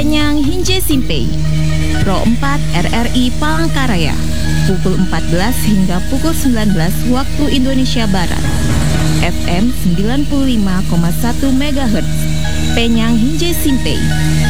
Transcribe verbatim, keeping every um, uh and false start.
Penyang Hinje Simpei, Pro empat R R I Palangkaraya, pukul empat belas hingga pukul sembilan belas waktu Indonesia Barat. F M sembilan puluh lima koma satu megahertz, Penyang Hinje Simpei,